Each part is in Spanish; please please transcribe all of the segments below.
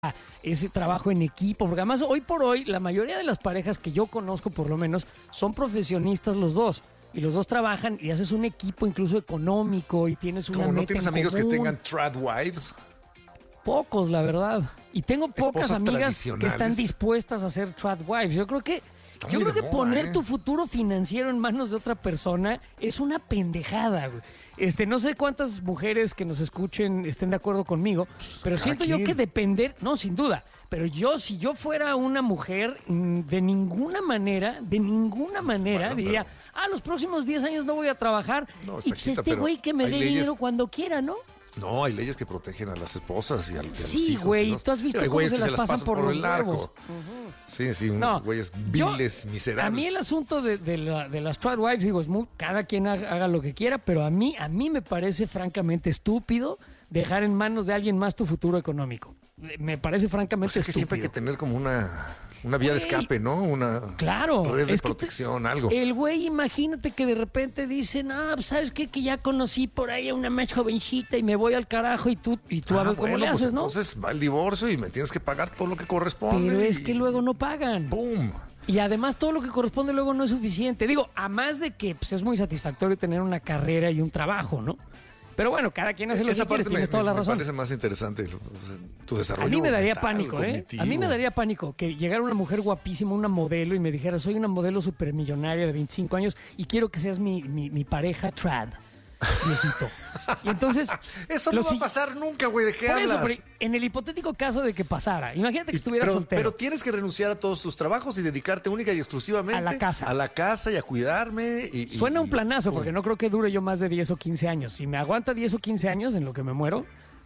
ese trabajo en equipo, porque además hoy por hoy la mayoría de las parejas que yo conozco por lo menos son profesionistas los dos. Y los dos trabajan y haces un equipo incluso económico y tienes una ¿Cómo meta no tienes en amigos común. que tengan trad wives? Pocos, la verdad. Y tengo pocas Esposas amigas que tradicionales. están dispuestas a ser trad wives. Yo creo que muy de moda, poner tu futuro financiero en manos de otra persona es una pendejada, güey. No sé cuántas mujeres que nos escuchen estén de acuerdo conmigo, pero cada siento yo quien. que depender, no, sin duda, pero si yo fuera una mujer, de ninguna manera, Bueno, diría, los próximos 10 años no voy a trabajar, No, y pues Saquita, este pero güey que me hay dé leyes- dinero cuando quiera, ¿no? No, hay leyes que protegen a las esposas y a los Sí, hijos. güey, ¿no? tú has visto Hay cómo güeyes se que las pasan por los el arco. huevos. Sí, unos No, güeyes yo- viles, miserables. A mí el asunto de las trad wives, digo, cada quien haga lo que quiera, pero a mí me parece francamente estúpido dejar en manos de alguien más tu futuro económico. Me parece francamente Pues es que estúpido. siempre hay que tener como una vía de Güey, escape, ¿no? Una Claro. red de es que protección, algo. El güey, imagínate que de repente dice, pues, ¿sabes qué? Que ya conocí por ahí a una más jovencita y me voy al carajo y tú a ver cómo bueno, le pues haces, ¿no? entonces va el divorcio y me tienes que pagar todo lo que corresponde. Pero es y que luego no pagan. ¡Pum! Y además todo lo que corresponde luego no es suficiente. Digo, a más de que pues, es muy satisfactorio tener una carrera y un trabajo, ¿no? Pero bueno, cada quien hace lo Esa que quiere, parte tienes toda la me razón. parece más interesante, tu desarrollo A mí me daría mental, pánico, ¿eh? cognitivo. A mí me daría pánico que llegara una mujer guapísima, una modelo, y me dijera, soy una modelo supermillonaria de 25 años y quiero que seas mi pareja trad, viejito. Y entonces... Eso no va a pasar nunca, güey. ¿De qué Por hablas? eso, pero en el hipotético caso de que pasara, imagínate que estuviera soltero. Pero tienes que renunciar a todos tus trabajos y dedicarte única y exclusivamente A la casa. A la casa y a cuidarme. Suena un planazo, pum. porque no creo que dure yo más de 10 o 15 años. Si me aguanta 10 o 15 años en lo que me muero,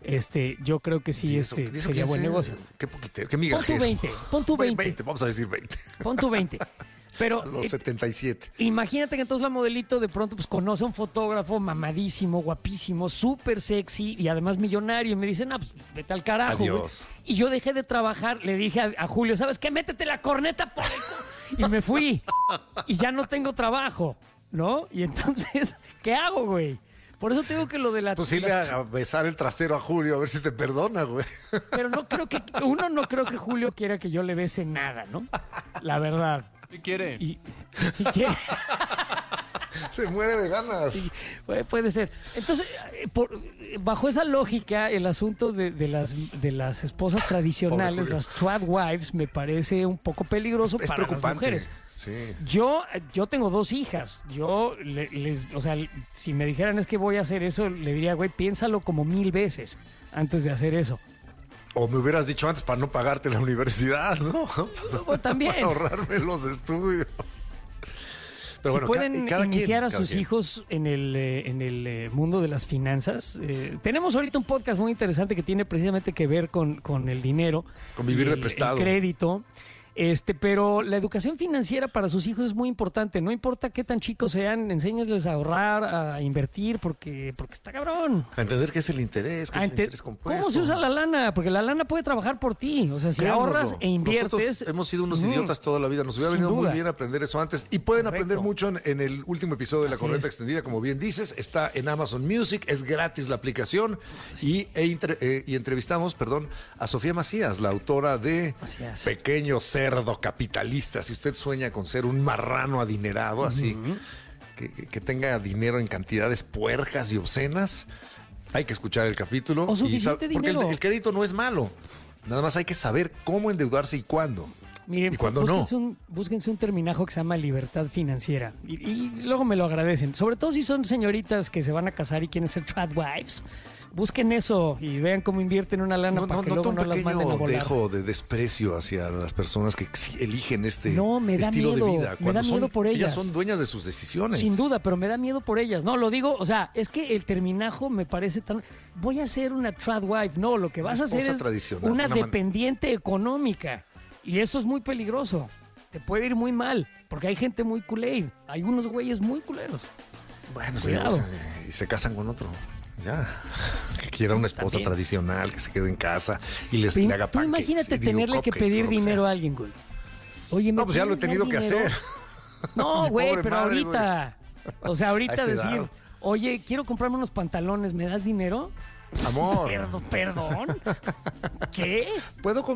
yo creo que sí, 10 o sería 15, buen negocio. Qué poquito, qué Pon migajero. tu 20, pon tu 20. 20, vamos a decir 20. Pon tu 20. Pero A los 77. imagínate que entonces la modelito de pronto pues conoce a un fotógrafo mamadísimo, guapísimo, súper sexy y además millonario. Y me dicen, pues vete al carajo. Adiós. Güey. Y yo dejé de trabajar, le dije a Julio, ¿sabes qué? Métete la corneta por el... Y me fui. Y ya no tengo trabajo, ¿no? Y entonces, ¿qué hago, güey? Por eso te digo que lo de la... Pues irle a besar el trasero a Julio a ver si te perdona, güey. Pero no creo que... no creo que Julio quiera que yo le bese nada, ¿no? La verdad. ¿Qué quiere? Y si quiere... Se muere de ganas. Sí, puede ser. Entonces, bajo esa lógica, el asunto de las esposas tradicionales, Pobre Julio. las trad wives, me parece un poco peligroso Es para las preocupante. mujeres. Sí. Yo tengo 2 hijas. Yo, o sea, si me dijeran es que voy a hacer eso, le diría, güey, piénsalo como 1000 veces antes de hacer eso. O me hubieras dicho antes para no pagarte la universidad, ¿no? O también. Para ahorrarme los estudios. Pero Si bueno, pueden cada iniciar quien, a cada sus quien. hijos en el mundo de las finanzas, tenemos ahorita un podcast muy interesante que tiene precisamente que ver con el dinero. Con vivir y de prestado. El crédito. Pero la educación financiera para sus hijos es muy importante. No importa qué tan chicos sean, enséñales a ahorrar, a invertir, porque está cabrón. A entender qué es el interés, qué es el interés compuesto. ¿Cómo se usa la lana? Porque la lana puede trabajar por ti. O sea, si Créanlo, ahorras e inviertes... Nosotros hemos sido unos idiotas toda la vida. Nos hubiera Sin venido duda. muy bien aprender eso antes. Y pueden Correcto. aprender mucho en el último episodio de La Así Correcta es. Extendida, como bien dices. Está en Amazon Music, es gratis la aplicación. Y entrevistamos, a Sofía Macías, la autora de Así es. Pequeño Cerdo Capitalista. Si usted sueña con ser un marrano adinerado, así, que tenga dinero en cantidades puercas y obscenas, hay que escuchar el capítulo. O suficiente porque dinero. el crédito no es malo. Nada más hay que saber cómo endeudarse y cuándo. Miren, ¿Y cuándo no? búsquense un terminajo que se llama libertad financiera y luego me lo agradecen. Sobre todo si son señoritas que se van a casar y quieren ser trad wives. Busquen eso y vean cómo invierten una lana para que luego un no las manden a pequeño volar. dejo de desprecio hacia las personas que eligen este No, me da estilo miedo, de vida. me Cuando da miedo por ellas. Ellas son dueñas de sus decisiones. Sin duda, pero me da miedo por ellas. No, lo digo, o sea, es que el terminajo me parece tan... Voy a ser una trad wife. No, lo que vas a hacer esposa es tradicional, una una dependiente económica. Y eso es muy peligroso. Te puede ir muy mal, porque hay gente muy culé. Hay unos güeyes muy culeros. Bueno, sí, Cuidado. y se casan con otro. Ya. Que quiera una esposa También. tradicional, que se quede en casa y le haga Tú pancakes imagínate y digo, tenerle que cupcakes, pedir o lo que dinero sea. a alguien, güey. Oye, ¿me No, pues ya lo he puedes dar tenido que dinero? hacer. No, Mi güey, pobre pero madre, ahorita. O sea, ahorita A esta decir, edad. oye, quiero comprarme unos pantalones, ¿me das dinero? Amor. Perdón. ¿Qué? ¿Puedo